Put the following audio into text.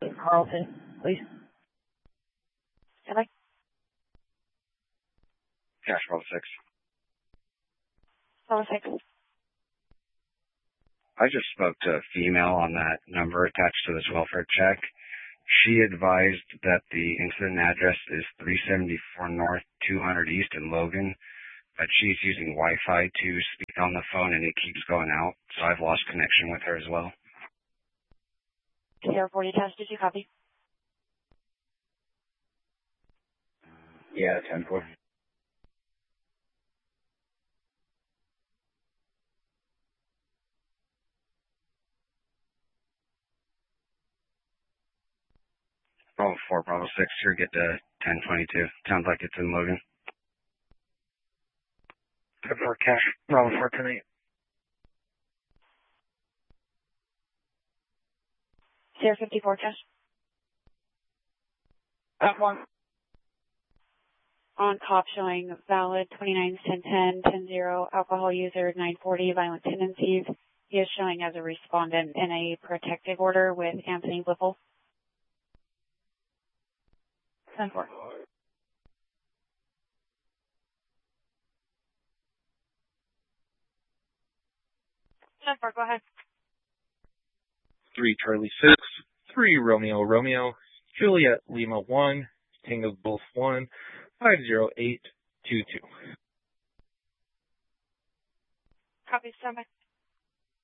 Carlton, please. Stand by. Cash Bravo 6. Bravo 6. I just spoke to a female on that number attached to this welfare check. She advised that the incident address is 374 North, 200 East in Logan, but she's using Wi-Fi to speak on the phone and it keeps going out, so I've lost connection with her as well. Sierra 40 test, did you copy? Yeah, 10-4. Bravo 4, Bravo 6, here, get to 1022. Sounds like it's in Logan. 10-4, cash, Bravo 4 tonight. Sierra 54 test. That one. On cop showing valid 29-10-10-10-0, alcohol user 940, violent tendencies. He is showing as a respondent in a protective order with Anthony Whipple. 10-4. 10-4, go ahead. 3 Charlie 6, 3 Romeo Romeo, Juliet Lima 1, Tango Golf 1, 50822. Copy, stand by.